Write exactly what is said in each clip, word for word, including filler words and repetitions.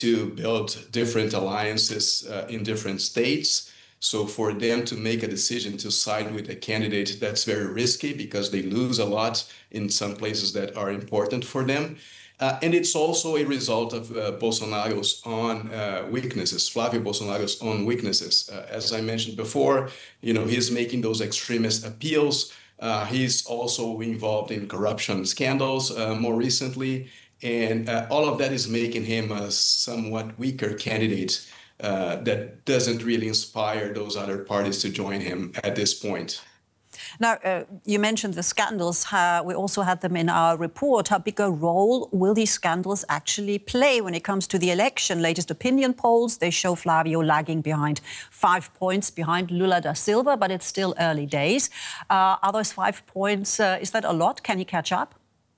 to build different alliances uh, in different states. So for them to make a decision to side with a candidate, that's very risky because they lose a lot in some places that are important for them. Uh, and it's also a result of uh, Bolsonaro's own uh, weaknesses, Flavio Bolsonaro's own weaknesses. Uh, as I mentioned before, you know, he's making those extremist appeals. Uh, he's also involved in corruption scandals uh, more recently. And uh, all of that is making him a somewhat weaker candidate uh, that doesn't really inspire those other parties to join him at this point. Now, uh, you mentioned the scandals. Uh, we also had them in our report. How big a role will these scandals actually play when it comes to the election? Latest opinion polls, they show Flavio lagging behind five points behind Lula da Silva, but it's still early days. Uh, are those five points, uh, is that a lot? Can he catch up?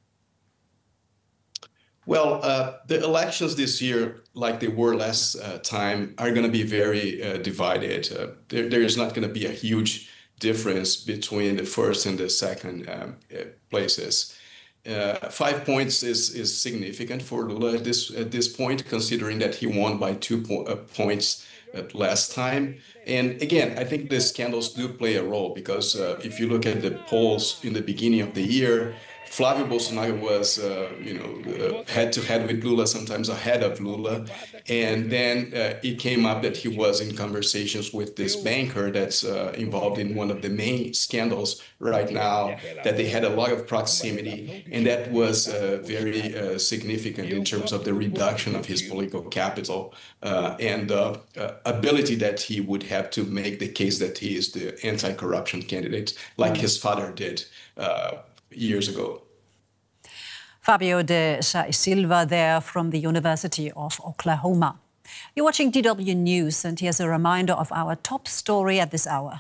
Well, uh, the elections this year, like they were last uh, time, are going to be very uh, divided. Uh, there, there is not going to be a huge difference between the first and the second um, uh, places. Uh, five points is is significant for Lula at this at this point, considering that he won by two po uh, points uh, last time. And again, I think the scandals do play a role because uh, if you look at the polls in the beginning of the year, Flavio Bolsonaro was, uh, you know, head-to-head with Lula, sometimes ahead of Lula. And then uh, it came up that he was in conversations with this banker that's uh, involved in one of the main scandals right now, that they had a lot of proximity. And that was uh, very uh, significant in terms of the reduction of his political capital uh, and the uh, ability that he would have to make the case that he is the anti-corruption candidate, like his father did uh, years ago. Fabio de Silva there from the University of Oklahoma. You're watching D W News, and here's a reminder of our top story at this hour.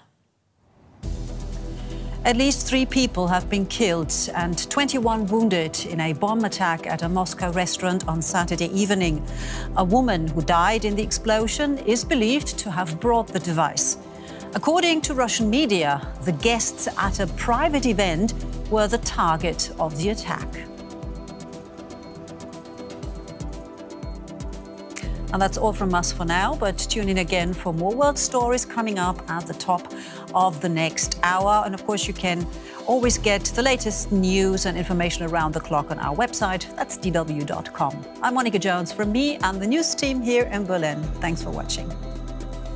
At least three people have been killed and twenty-one wounded in a bomb attack at a Moscow restaurant on Saturday evening. A woman who died in the explosion is believed to have brought the device. According to Russian media, the guests at a private event were the target of the attack. And that's all from us for now, but tune in again for more world stories coming up at the top of the next hour. And of course, you can always get the latest news and information around the clock on our website. That's D W dot com. I'm Monica Jones from me and the news team here in Berlin. Thanks for watching.